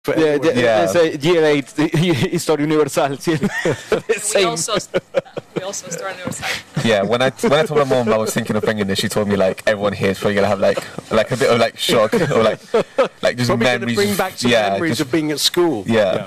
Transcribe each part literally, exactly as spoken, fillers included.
For Yeah, everyone. the- Yeah. there's a year eight Historia Universal. sí. We Same. also we also store on the side. Yeah, when I when I told my mom I was thinking of bringing this, she told me like everyone here is probably gonna have like like a bit of like shock or like like just Probably going to memories. bring back some yeah, memories just- of being at school. Yeah.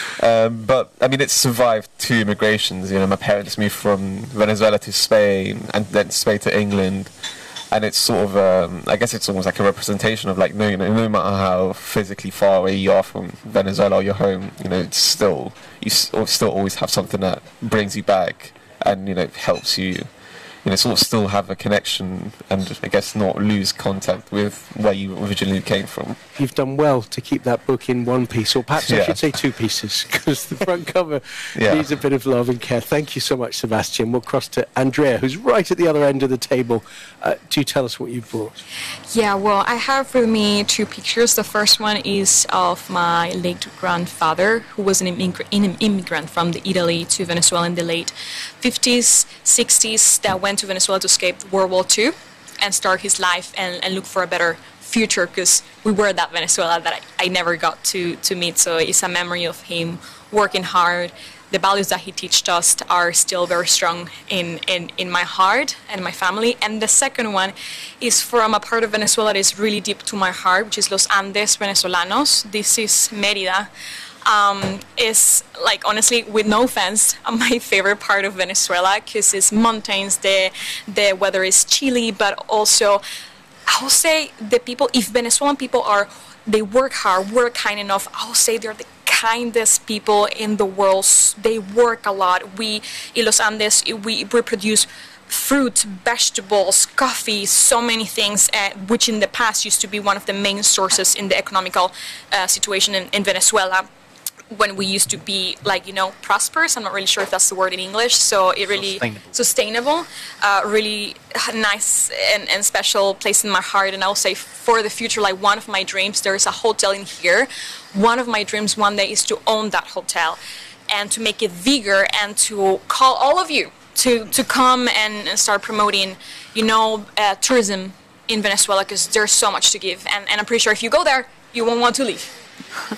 Um, but I mean, it's survived two immigrations. You know, my parents moved from Venezuela to Spain, and then Spain to England, and it's sort of, um, I guess, it's almost like a representation of like, no, you know, no matter how physically far away you are from Venezuela or your home, you know, it's still you s- or still always have something that brings you back, and you know, helps you. You know, sort of still have a connection and I guess not lose contact with where you originally came from. You've done well to keep that book in one piece, or perhaps I Yeah. should say two pieces, because the front cover Yeah. needs a bit of love and care. Thank you so much, Sebastian. We'll cross to Andrea, who's right at the other end of the table. Uh, do tell us what you've brought. Yeah, well, I have with me two pictures. The first one is of my late grandfather, who was an immigr- an immigrant from the Italy to Venezuela in the late fifties, sixties, that went to Venezuela to escape World War Two and start his life and, and look for a better future, because we were that Venezuela that I, I never got to, to meet. So it's a memory of him working hard. The values that he taught us are still very strong in, in, in my heart and my family. And the second one is from a part of Venezuela that is really deep to my heart, which is Los Andes Venezolanos. This is Mérida. Um, is, like, honestly, with no offense, my favorite part of Venezuela, because it's mountains, the, the weather is chilly, but also, I will say the people, if Venezuelan people are, they work hard, work kind enough, I will say they're the kindest people in the world. They work a lot. We, in Los Andes, we, we produce fruit, vegetables, coffee, so many things, uh, which in the past used to be one of the main sources in the economical uh, situation in, in Venezuela, when we used to be, like, you know, prosperous. I'm not really sure if that's the word in English. So it really Sustainable. sustainable, uh, really nice and, and special place in my heart. And I will say for the future, like, one of my dreams, there is a hotel in here. One of my dreams one day is to own that hotel and to make it bigger and to call all of you to, to come and, and start promoting, you know, uh, tourism in Venezuela, because there's so much to give. And, and I'm pretty sure if you go there, you won't want to leave.